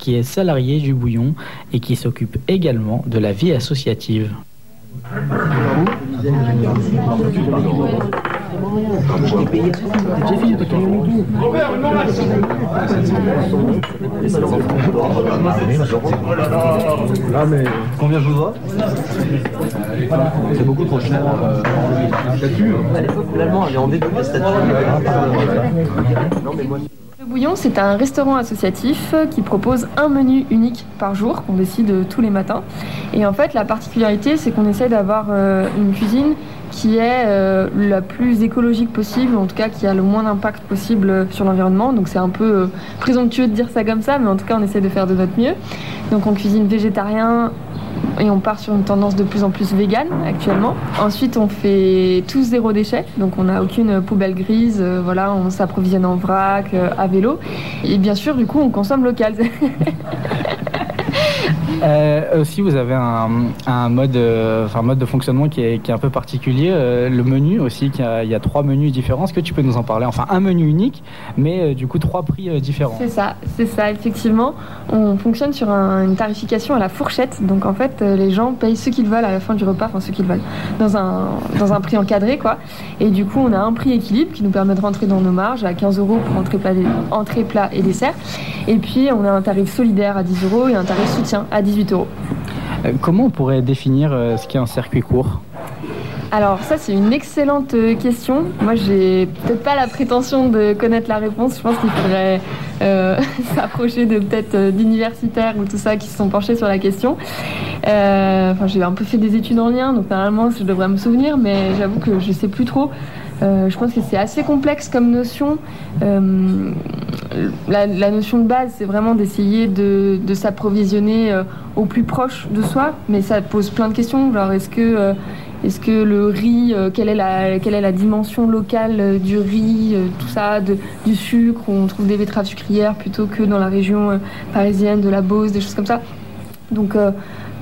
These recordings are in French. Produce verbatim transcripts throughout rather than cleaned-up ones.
qui est salarié du Bouillon et qui s'occupe également de la vie associative. Ah mais combien je vous dois? C'est beaucoup trop cher. Euh, à l'époque, l'allemand avait en début des statues. Non mais moi. Le Bouillon, c'est un restaurant associatif qui propose un menu unique par jour, qu'on décide tous les matins. Et en fait, la particularité, c'est qu'on essaie d'avoir euh, une cuisine qui est euh, la plus écologique possible, en tout cas qui a le moins d'impact possible sur l'environnement. Donc c'est un peu euh, présomptueux de dire ça comme ça, mais en tout cas on essaie de faire de notre mieux. Donc on cuisine végétarien et on part sur une tendance de plus en plus végane actuellement. Ensuite on fait tout zéro déchet, donc on n'a aucune poubelle grise, euh, voilà, on s'approvisionne en vrac, euh, à vélo. Et bien sûr du coup on consomme local. Euh, aussi, vous avez un, un mode, euh, enfin, mode de fonctionnement qui est, qui est un peu particulier. Euh, le menu aussi, qui a, il y a trois menus différents. Est-ce que tu peux nous en parler? Enfin, un menu unique, mais euh, du coup trois prix euh, différents. C'est ça, c'est ça. Effectivement, on fonctionne sur un, une tarification à la fourchette. Donc en fait, euh, les gens payent ce qu'ils veulent à la fin du repas, enfin ce qu'ils veulent, dans un dans un prix encadré, quoi. Et du coup, on a un prix équilibre qui nous permet de rentrer dans nos marges à quinze euros pour entrée, plat, entrée, plat et dessert. Et puis, on a un tarif solidaire à dix euros et un tarif soutien à dix-huit euros. Euh, comment on pourrait définir euh, ce qu'est un circuit court? Alors ça, c'est une excellente question. Moi, j'ai peut-être pas la prétention de connaître la réponse. Je pense qu'il faudrait euh, s'approcher de peut-être euh, d'universitaires ou tout ça qui se sont penchés sur la question. Euh, enfin, j'ai un peu fait des études en lien, donc normalement, je devrais me souvenir, mais j'avoue que je sais plus trop. Euh, je pense que c'est assez complexe comme notion. Euh, la, la notion de base, c'est vraiment d'essayer de, de s'approvisionner euh, au plus proche de soi, mais ça pose plein de questions. Genre, est-ce que, euh, est-ce que le riz, euh, quelle est la, quelle est la dimension locale euh, du riz, euh, tout ça, de, du sucre, où on trouve des betteraves sucrières plutôt que dans la région euh, parisienne, de la Beauce, des choses comme ça. Donc, euh,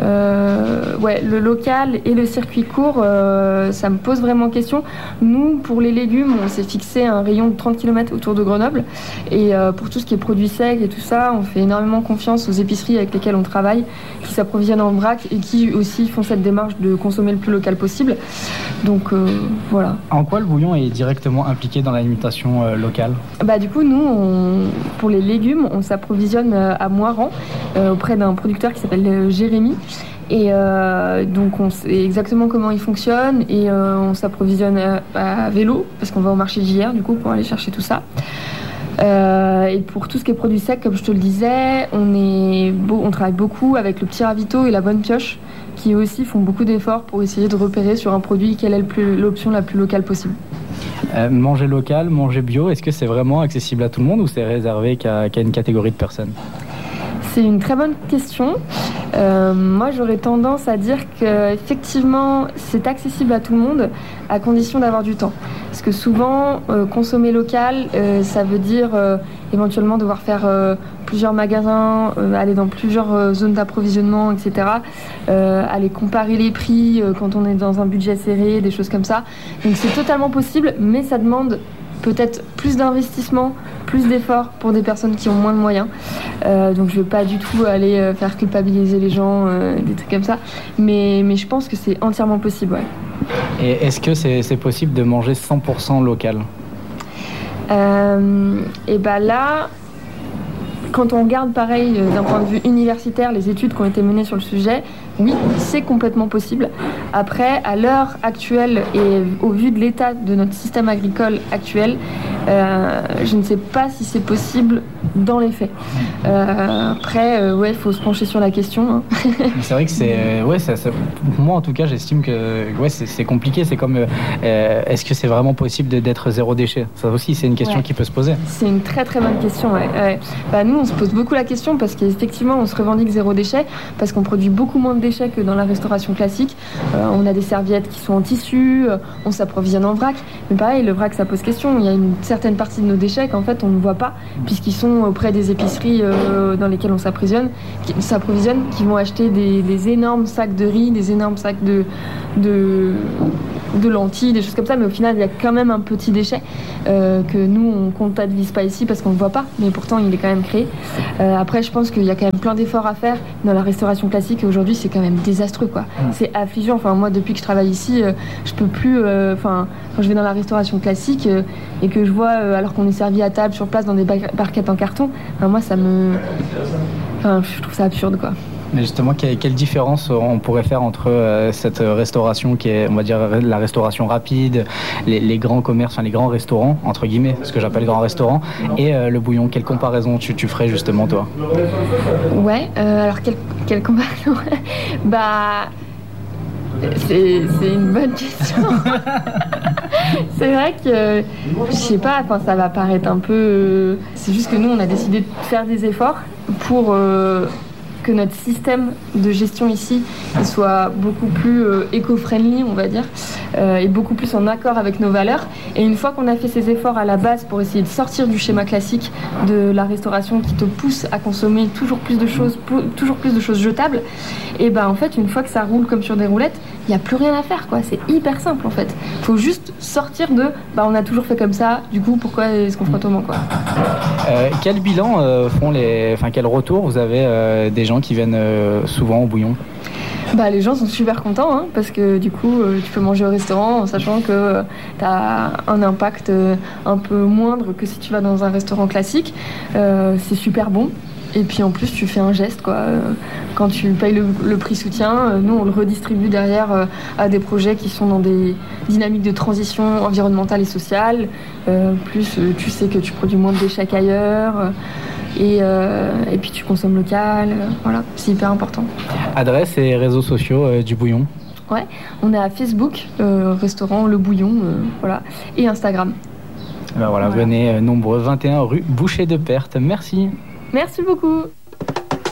Euh, ouais, le local et le circuit court, euh, ça me pose vraiment question. Nous, pour les légumes, on s'est fixé un rayon de trente kilomètres autour de Grenoble. Et euh, pour tout ce qui est produits secs et tout ça, on fait énormément confiance aux épiceries avec lesquelles on travaille, qui s'approvisionnent en vrac et qui aussi font cette démarche de consommer le plus local possible. Donc euh, voilà. En quoi le Bouillon est directement impliqué dans l'alimentation euh, locale? Bah du coup, nous, on, pour les légumes, on s'approvisionne à Moiran euh, auprès d'un producteur qui s'appelle euh, Jérémy. Et euh, donc on sait exactement comment il fonctionne et euh, on s'approvisionne à, à vélo parce qu'on va au marché d'J R du coup pour aller chercher tout ça. Euh, et pour tout ce qui est produits secs, comme je te le disais, on, est beau, on travaille beaucoup avec le Petit Ravito et la Bonne Pioche qui aussi font beaucoup d'efforts pour essayer de repérer sur un produit quelle est le plus, l'option la plus locale possible. Euh, manger local, manger bio, est-ce que c'est vraiment accessible à tout le monde ou c'est réservé qu'à, qu'à une catégorie de personnes? C'est une très bonne question. Euh, moi, j'aurais tendance à dire qu'effectivement, c'est accessible à tout le monde, à condition d'avoir du temps. Parce que souvent, euh, consommer local, euh, ça veut dire euh, éventuellement devoir faire euh, plusieurs magasins, euh, aller dans plusieurs euh, zones d'approvisionnement, et cetera. Euh, aller comparer les prix euh, quand on est dans un budget serré, des choses comme ça. Donc c'est totalement possible, mais ça demande peut-être plus d'investissement, plus d'efforts pour des personnes qui ont moins de moyens. Euh, donc je ne veux pas du tout aller euh, faire culpabiliser les gens, euh, des trucs comme ça. Mais, mais je pense que c'est entièrement possible, ouais. Et est-ce que c'est, c'est possible de manger cent pour cent local? euh, Et bien là, quand on regarde pareil euh, d'un point de vue universitaire, les études qui ont été menées sur le sujet, oui, c'est complètement possible. Après, à l'heure actuelle et au vu de l'état de notre système agricole actuel, euh, je ne sais pas si c'est possible dans les faits. Euh, après, euh, ouais, il faut se pencher sur la question. Hein. C'est vrai que c'est, euh, ouais, ça, ça, moi en tout cas, j'estime que ouais, c'est, c'est compliqué. C'est comme, euh, est-ce que c'est vraiment possible de, d'être zéro déchet? Ça aussi, c'est une question ouais. qui peut se poser. C'est une très très bonne question. Ouais. Ouais. Bah, nous, on se pose beaucoup la question parce qu'effectivement, on se revendique zéro déchet parce qu'on produit beaucoup moins de déchets que dans la restauration classique. Euh, on a des serviettes qui sont en tissu, euh, on s'approvisionne en vrac. Mais pareil, le vrac, ça pose question. Il y a une certaine partie de nos déchets qu'en fait, on ne voit pas puisqu'ils sont auprès des épiceries euh, dans lesquelles on s'approvisionne, qui, s'approvisionne, qui vont acheter des, des énormes sacs de riz, des énormes sacs de, de, de lentilles, des choses comme ça, mais au final il y a quand même un petit déchet euh, que nous on comptabilise pas ici parce qu'on le voit pas, mais pourtant il est quand même créé. Euh, après je pense qu'il y a quand même plein d'efforts à faire dans la restauration classique et aujourd'hui c'est quand même désastreux quoi. Mmh. C'est affligeant. Enfin moi depuis que je travaille ici, euh, je peux plus. Enfin euh, quand je vais dans la restauration classique euh, et que je vois euh, alors qu'on est servi à table sur place dans des barquettes en carton, enfin, moi ça me, enfin je trouve ça absurde quoi. Mais justement, quelle, quelle différence on pourrait faire entre euh, cette restauration qui est, on va dire, la restauration rapide, les, les grands commerces, enfin les grands restaurants, entre guillemets, ce que j'appelle grands restaurants, et euh, le bouillon. Quelle comparaison tu, tu ferais justement, toi? Ouais, euh, alors quelle, quelle comparaison? Bah, c'est, c'est une bonne question. C'est vrai que, je sais pas, enfin, ça va paraître un peu... Euh, c'est juste que nous, on a décidé de faire des efforts pour... Euh, que notre système de gestion ici soit beaucoup plus euh, éco-friendly, on va dire, euh, et beaucoup plus en accord avec nos valeurs. Et une fois qu'on a fait ces efforts à la base pour essayer de sortir du schéma classique de la restauration qui te pousse à consommer toujours plus de choses, toujours plus de choses jetables, et ben en fait, une fois que ça roule comme sur des roulettes, il n'y a plus rien à faire, quoi. C'est hyper simple en fait. Il faut juste sortir de bah on a toujours fait comme ça, du coup pourquoi est-ce qu'on fera autrement, quoi. Euh, quel bilan euh, font les, enfin quel retour vous avez euh, des gens qui viennent euh, souvent au bouillon? Bah, les gens sont super contents hein, parce que du coup euh, tu peux manger au restaurant en sachant que euh, tu as un impact euh, un peu moindre que si tu vas dans un restaurant classique. Euh, c'est super bon. Et puis en plus tu fais un geste quoi. Euh, quand tu payes le, le prix soutien, euh, nous on le redistribue derrière euh, à des projets qui sont dans des dynamiques de transition environnementale et sociale. Euh, plus euh, tu sais que tu produis moins de déchets qu'ailleurs. Euh, et, euh, et puis tu consommes local. Euh, voilà, c'est hyper important. Adresse et réseaux sociaux euh, du bouillon? Ouais, on est à Facebook, euh, restaurant Le Bouillon, euh, voilà, et Instagram. Ben voilà, voilà, venez euh, nombreux, vingt et un rue Boucher de Perthes. Merci. Merci beaucoup.